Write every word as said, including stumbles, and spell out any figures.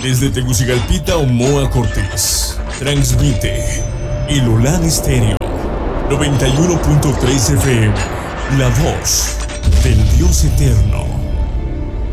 Desde Tegucigalpita o Moa Cortés, transmite el Olan Estéreo noventa y uno punto tres F M, la voz del Dios eterno.